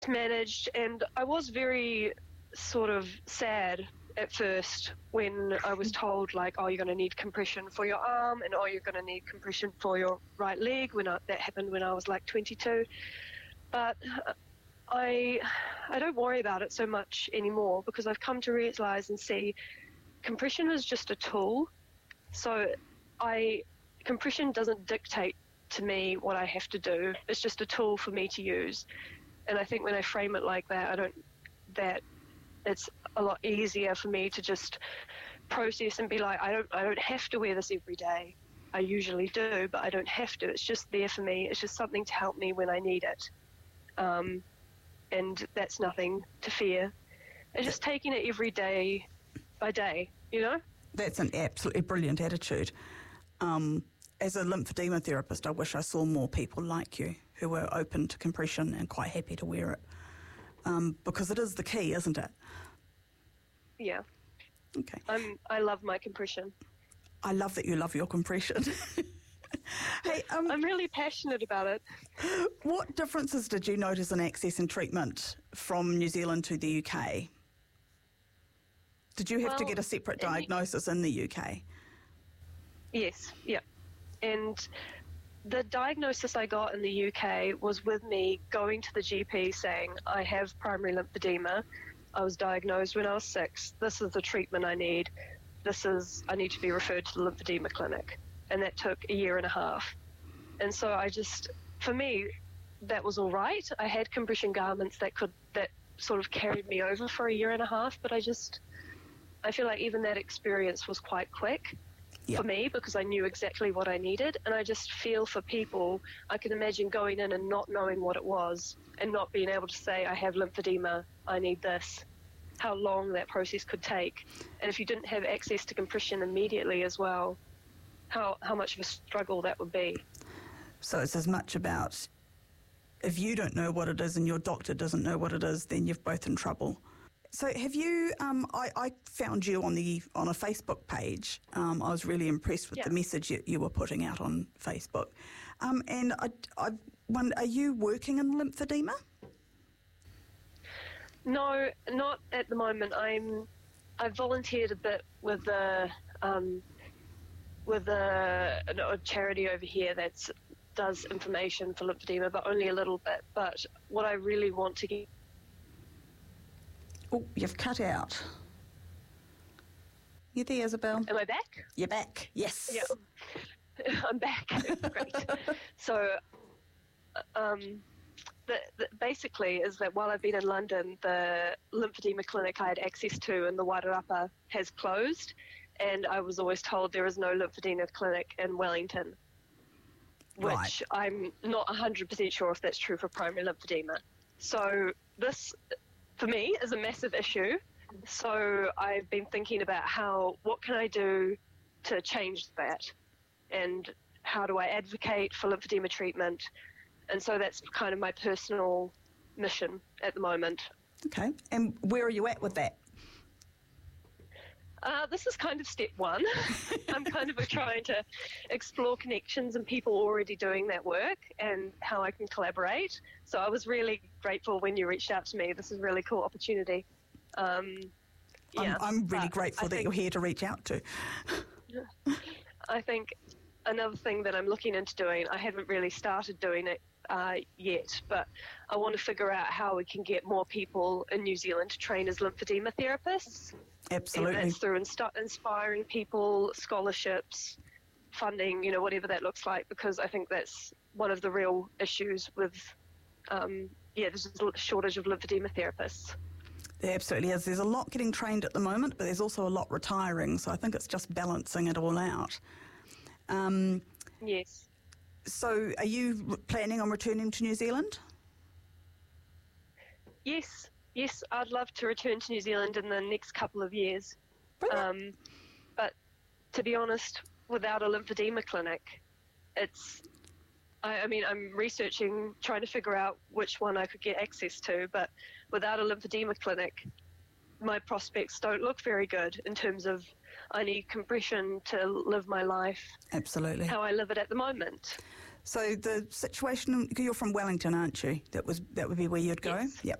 managed, and I was very sort of sad at first when I was told, like, oh, you're going to need compression for your arm, and oh, you're going to need compression for your right leg. That happened when I was like 22. But I don't worry about it so much anymore, because I've come to realise and see compression is just a tool. So compression doesn't dictate to me what I have to do. It's just a tool for me to use. And I think when I frame it like that, that it's a lot easier for me to just process and be like, I don't have to wear this every day. I usually do, but I don't have to. It's just there for me. It's just something to help me when I need it. And that's nothing to fear. And just taking it every day by day, That's an absolutely brilliant attitude. As a lymphedema therapist, I wish I saw more people like you who were open to compression and quite happy to wear it. Because it is the key, isn't it? Yeah. Okay. I love my compression. I love that you love your compression. Hey, I'm really passionate about it. What differences did you notice in access and treatment from New Zealand to the UK? Did you have to get a separate diagnosis in the UK? Yes, yeah. And the diagnosis I got in the UK was with me going to the GP saying, I have primary lymphedema. I was diagnosed when I was 6. This is the treatment I need. I need to be referred to the lymphedema clinic. And that took a year and a half. And so for me, that was all right. I had compression garments that sort of carried me over for a year and a half, but I feel like even that experience was quite quick for me, because I knew exactly what I needed. And I just feel for people, I can imagine going in and not knowing what it was and not being able to say, I have lymphedema, I need this, how long that process could take. And if you didn't have access to compression immediately as well, how much of a struggle that would be. So it's as much about, if you don't know what it is and your doctor doesn't know what it is, then you're both in trouble. So have you, I found you on a Facebook page. I was really impressed with the message you were putting out on Facebook. And I wonder, are you working in lymphedema? No, not at the moment. I volunteered a bit with a charity over here that does information for lymphedema, but only a little bit. But what I really want to get... Oh, you've cut out. You there, Isabel? Am I back? You're back, yes. Yeah, I'm back. Great. So, basically is that while I've been in London, the lymphedema clinic I had access to in the Wairarapa has closed, and I was always told there is no lymphedema clinic in Wellington, which I'm not 100% sure if that's true for primary lymphedema. So this, for me, is a massive issue. So I've been thinking about what can I do to change that, and how do I advocate for lymphedema treatment. And so that's kind of my personal mission at the moment. Okay. And where are you at with that? This is kind of step one. I'm kind of trying to explore connections and people already doing that work and how I can collaborate. So I was really grateful when you reached out to me. This is a really cool opportunity. I'm really grateful that you're here to reach out to. I think another thing that I'm looking into doing, I haven't really started doing it yet, but I want to figure out how we can get more people in New Zealand to train as lymphedema therapists. Absolutely. And that's through inspiring people, scholarships, funding, whatever that looks like, because I think that's one of the real issues with, there's a shortage of lymphedema therapists. There absolutely is. There's a lot getting trained at the moment, but there's also a lot retiring, so I think it's just balancing it all out. Yes. So are you planning on returning to New Zealand? Yes, I'd love to return to New Zealand in the next couple of years. But to be honest, without a lymphedema clinic, I'm researching, trying to figure out which one I could get access to, but without a lymphedema clinic, my prospects don't look very good in terms of I need compression to live my life. Absolutely. How I live it at the moment. So the situation, you're from Wellington, aren't you? That would be where you'd go? Yes. Yep.